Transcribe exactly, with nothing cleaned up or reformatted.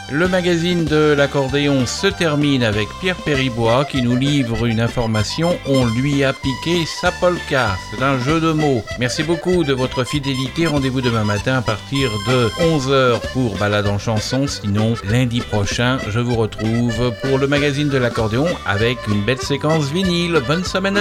Le magazine de l'accordéon se termine avec Pierre Péribois qui nous livre une information. On lui a piqué sa polka. C'est un jeu de mots. Merci beaucoup de votre fidélité. Rendez-vous demain matin à partir de onze heures pour Balade en chanson. Sinon, lundi prochain, je vous retrouve pour le magazine de l'accordéon avec une belle séquence vinyle. Bonne semaine à